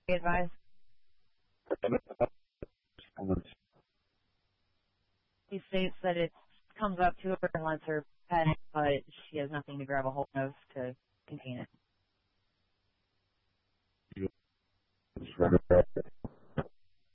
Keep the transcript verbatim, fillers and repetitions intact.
advised? He states that it comes up to her and lets her pet it, but she has nothing to grab a hold of to contain it.